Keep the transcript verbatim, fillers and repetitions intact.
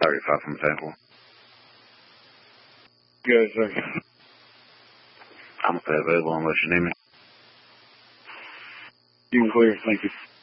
thirty-five from Temple. Good, sir. I'm available unless you need me. You can clear. Thank you.